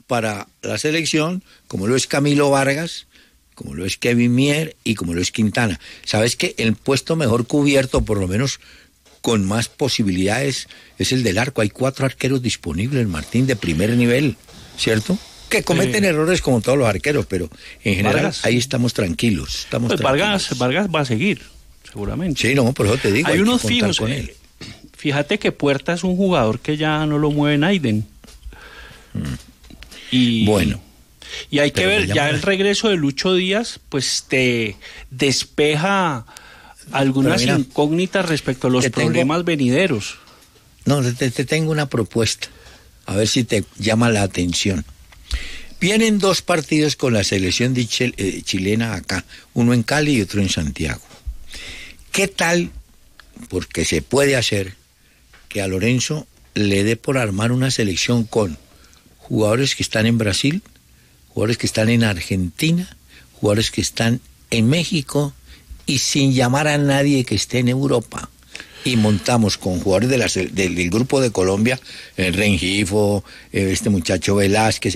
para la selección, como lo es Camilo Vargas, como lo es Kevin Mier y como lo es Quintana. ¿Sabes que el puesto mejor cubierto, por lo menos con más posibilidades, es el del arco? Hay 4 arqueros disponibles, Martín, de primer nivel, ¿cierto? Que cometen errores como todos los arqueros, pero en general Vargas, ahí estamos tranquilos. Vargas va a seguir, seguramente. Sí, no, por eso te digo. Hay unos fijos con él. Fíjate que Puerta es un jugador que ya no lo mueve Naiden. Y bueno. Y hay que ver, ya el regreso de Lucho Díaz, pues te despeja algunas incógnitas respecto a los problemas venideros. No, te tengo una propuesta, a ver si te llama la atención. Vienen 2 partidos con la selección chilena acá, uno en Cali y otro en Santiago. ¿Qué tal, porque se puede hacer, que a Lorenzo le dé por armar una selección con jugadores que están en Brasil, jugadores que están en Argentina, jugadores que están en México y sin llamar a nadie que esté en Europa? Y montamos con jugadores del grupo de Colombia, Rengifo, este muchacho Velázquez,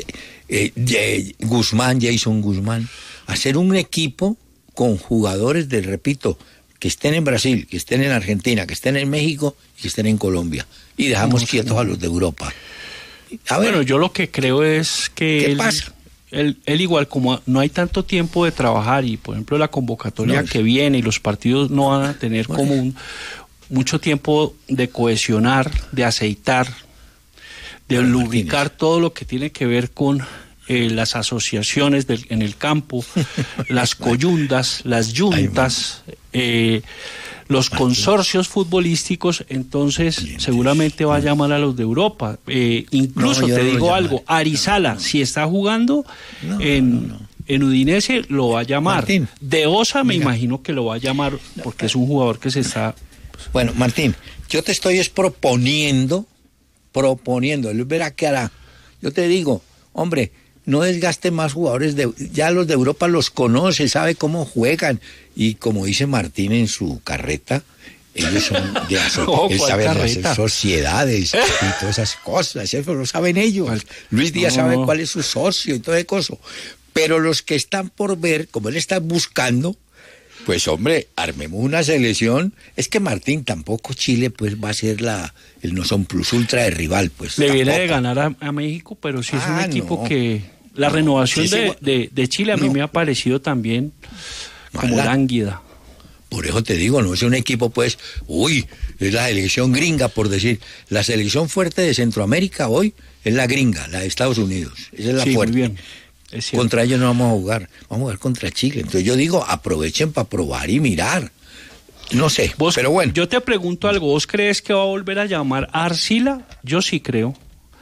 Jason Guzmán, hacer un equipo con jugadores repito, que estén en Brasil, que estén en Argentina, que estén en México y que estén en Colombia. Y dejamos quietos a los de Europa. A ver, bueno, yo lo que creo es que ¿qué pasa? Él igual, como no hay tanto tiempo de trabajar y, por ejemplo, la convocatoria que viene y los partidos no van a tener como mucho tiempo de cohesionar, de aceitar, de lubricar todo lo que tiene que ver con las asociaciones en el campo, las coyundas, las yuntas, los consorcios futbolísticos. Entonces seguramente va a llamar a los de Europa. Incluso te digo algo, Arizala, si está jugando en Udinese, lo va a llamar. Martín, de Osa me imagino que lo va a llamar porque es un jugador que se está... Bueno, Martín, yo te estoy proponiendo, él verá qué hará. Yo te digo, hombre, no desgaste más jugadores, ya los de Europa los conoce, sabe cómo juegan, y como dice Martín en su carreta, ellos son de él sabe hacer sociedades y todas esas cosas, eso lo saben ellos. Luis Díaz sabe cuál es su socio y todo eso, pero los que están por ver, como él está buscando, pues hombre, armemos una selección. Es que Martín, tampoco Chile pues va a ser el no son plus ultra de rival, pues. Le viene de ganar a México, pero sí es un equipo que la renovación de Chile a mí me ha parecido también como lánguida. Por eso te digo, no es un equipo pues, es la selección gringa, por decir. La selección fuerte de Centroamérica hoy es la gringa, la de Estados Unidos. Esa es la fuerte. Muy bien. Contra ellos no vamos a jugar contra Chile. Entonces yo digo, aprovechen para probar y mirar. No sé, pero bueno. Yo te pregunto algo, ¿vos crees que va a volver a llamar a Arcila? Yo sí creo.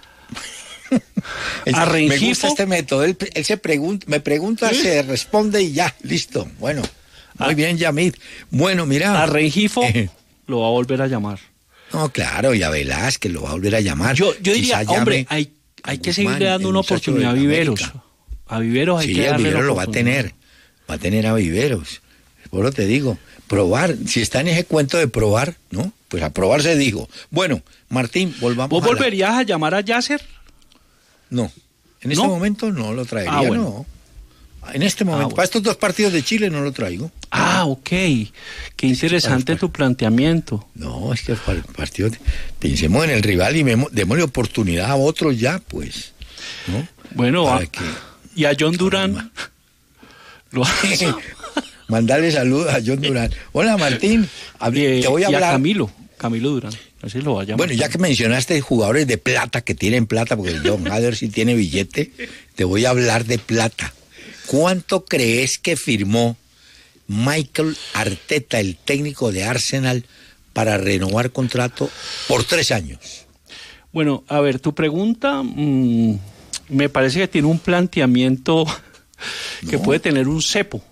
A Rengifo. Me gusta este método, él me pregunta, se responde y ya, listo. Bueno, muy bien, Yamid. Bueno, mira. A Rengifo lo va a volver a llamar. No, claro, y a Velázquez lo va a volver a llamar. Yo diría, hombre, hay que seguirle dando una oportunidad a Viveros. A Viveros hay que darle Viveros lo va a tener a Viveros. Por eso te digo, probar, si está en ese cuento de probar, ¿no? Pues a probar se dijo. Bueno, Martín, volvamos. ¿Vos volverías a llamar a Yasser? No, en este momento no lo traería, no. En este momento, para estos 2 partidos de Chile no lo traigo. Ok, qué interesante tu planteamiento. No, es que para el partido pensemos en el rival y démosle oportunidad a otros ya, pues, ¿no? Bueno, y a John Durán. Mandarle saludos a John Durán. Hola, Martín. Te voy a hablar. Y a Camilo Durán. Así lo va a llamar. Bueno, ya que mencionaste jugadores de plata que tienen plata, porque John Hader sí tiene billete, te voy a hablar de plata. ¿Cuánto crees que firmó Mikel Arteta, el técnico de Arsenal, para renovar contrato por 3 años? Bueno, a ver, tu pregunta me parece que tiene un planteamiento que puede tener un cepo.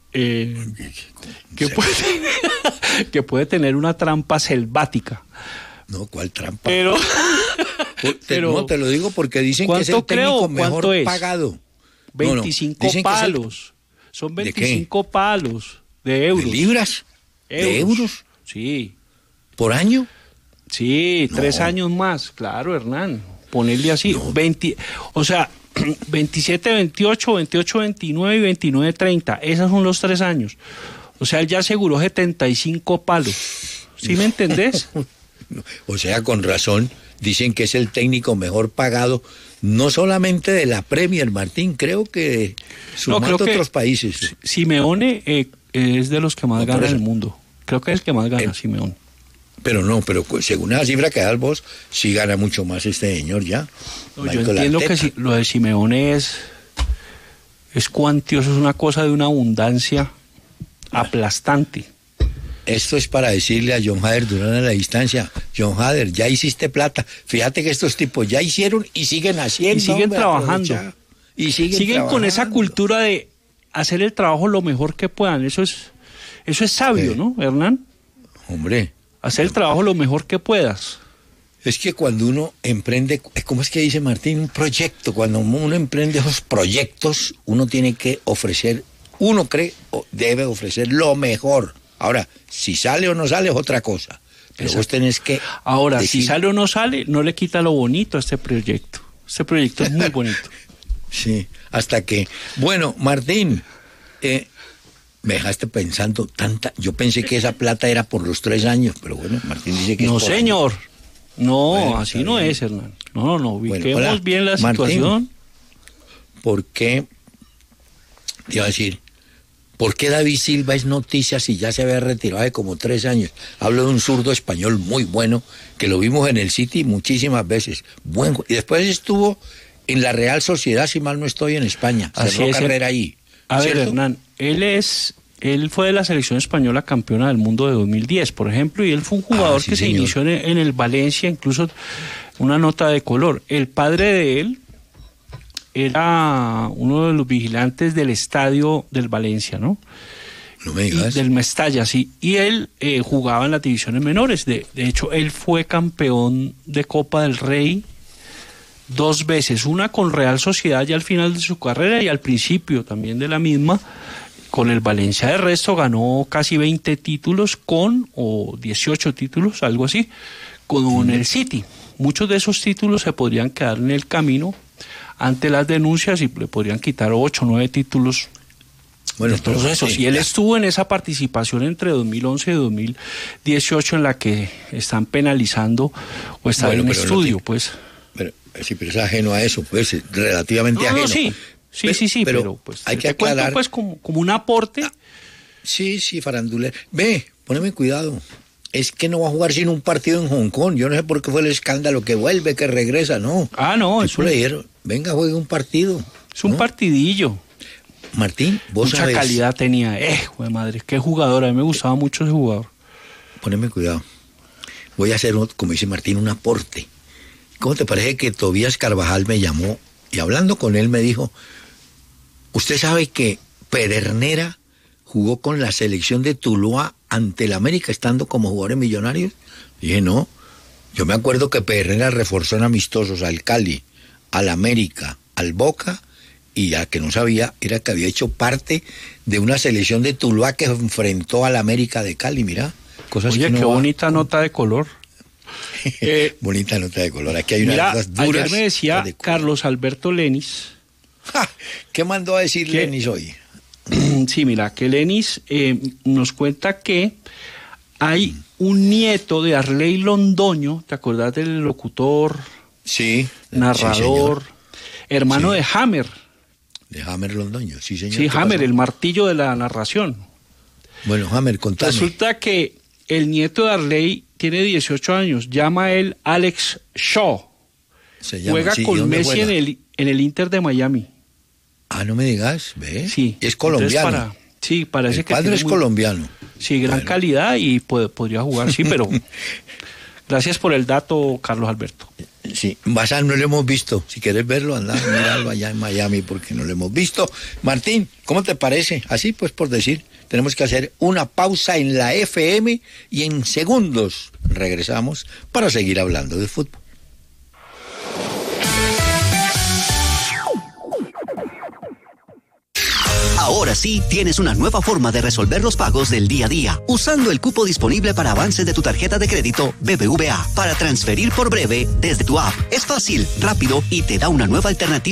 Que puede tener una trampa selvática. No, ¿cuál trampa? Pero no, te lo digo porque dicen que es el técnico mejor pagado. 25 palos. Son 25 palos de euros. ¿De libras? ¿De euros? Sí. ¿Por año? Sí, 3 años más. Claro, Hernán. Ponerle así. 20. O sea, 27, 28, 28, 29 y 29, 30. Esos son los 3 años. O sea, él ya aseguró 75 palos. ¿Sí me entendés? O sea, con razón, dicen que es el técnico mejor pagado, no solamente de la Premier, Martín, creo que sumando otros países. Simeone es de los que más gana en el mundo. Creo que es el que más gana, Simeone. Pero según la cifra que das vos, sí gana mucho más este señor ya. No, yo entiendo que lo de Simeone es cuantioso, es una cosa de una abundancia aplastante. Esto es para decirle a John Hader Durán a la distancia: John Hader, ya hiciste plata. Fíjate que estos tipos ya hicieron y siguen haciendo. Y siguen trabajando. Y siguen trabajando. Con esa cultura de hacer el trabajo lo mejor que puedan. Eso es sabio, ¿no, Hernán? Hombre. Hacer el trabajo lo mejor que puedas. Es que cuando uno emprende, ¿cómo es que dice Martín? Un proyecto. Cuando uno emprende esos proyectos, uno tiene que ofrecer, uno cree, debe ofrecer lo mejor. Ahora, si sale o no sale es otra cosa. Pero vos tenés que... Ahora, si sale o no sale, no le quita lo bonito a este proyecto. Este proyecto es muy bonito. Sí, hasta que... Bueno, Martín, me dejaste pensando yo pensé que esa plata era por los 3 años, pero bueno, Martín dice que no, es por señor. años. No, bueno, así no es, Hernán. No, ubiquemos bueno, bien la Martín, situación. ¿Por qué? Te iba a decir, ¿por qué David Silva es noticia si ya se había retirado de como 3 años? Hablo de un zurdo español muy bueno, que lo vimos en el City muchísimas veces. Y después estuvo en la Real Sociedad, si mal no estoy, en España. Cerró carrera ahí. A ver, Hernán, él fue de la selección española campeona del mundo de 2010, por ejemplo, y él fue un jugador que se inició en el Valencia, incluso una nota de color. El padre de él era uno de los vigilantes del estadio del Valencia, ¿no? No me digas. Del Mestalla, sí. Y él jugaba en las divisiones menores. De hecho, él fue campeón de Copa del Rey 2 veces, una con Real Sociedad ya al final de su carrera y al principio también de la misma con el Valencia. De resto ganó casi 20 títulos o 18 títulos, algo así, con el City. Muchos de esos títulos se podrían quedar en el camino ante las denuncias y le podrían quitar 8 o 9 títulos. Bueno, todos esos. Y él estuvo en esa participación entre 2011 y 2018 en la que están penalizando o está en estudio, pues. Sí, pero es ajeno a eso, pues, relativamente ajeno. Sí, pero pues hay que aclarar. Pues como un aporte. Sí, farandulero. Poneme cuidado. Es que no va a jugar sin un partido en Hong Kong. Yo no sé por qué fue el escándalo, que vuelve, que regresa, no. Eso le dijeron, venga, juegue un partido. Es un partidillo. Martín, vos mucha sabés. Mucha calidad tenía. Joder madre, qué jugador. A mí me gustaba mucho ese jugador. Poneme cuidado. Voy a hacer, como dice Martín, un aporte. ¿Cómo te parece que Tobías Carvajal me llamó y hablando con él me dijo: ¿usted sabe que Pedernera jugó con la selección de Tuluá ante el América estando como jugador en Millonarios? Dije, no. Yo me acuerdo que Pedernera reforzó en amistosos al Cali, al América, al Boca, y ya que no sabía era que había hecho parte de una selección de Tuluá que enfrentó al América de Cali. Mira, cosas. Oye, que no qué bonita nota de color. Bonita nota de color. Aquí hay unas duras. Ayer me decía Carlos Alberto Lenis. ¿Qué mandó a decir Lenis hoy? Sí, mira, que Lenis nos cuenta que hay un nieto de Arley Londoño, ¿te acordás del locutor? Sí. Narrador, hermano de Hammer. De Hammer Londoño, sí, señor. Sí, Hammer, pasó? El martillo de la narración. Bueno, Hammer, contame. Resulta que el nieto de Arley tiene 18 años, llama a él Alex Shaw. Juega con Messi en el Inter de Miami. Ah, no me digas, ¿ve? Sí. Es colombiano. Sí, parece el que padre es colombiano. Sí, gran calidad y podría jugar, sí, pero gracias por el dato, Carlos Alberto. Sí, Bazán no lo hemos visto. Si quieres verlo, anda a mirarlo allá en Miami porque no lo hemos visto. Martín, ¿cómo te parece? Así pues por decir, tenemos que hacer una pausa en la FM y en segundos regresamos para seguir hablando de fútbol. Ahora sí, tienes una nueva forma de resolver los pagos del día a día, usando el cupo disponible para avance de tu tarjeta de crédito BBVA para transferir por breve desde tu app. Es fácil, rápido y te da una nueva alternativa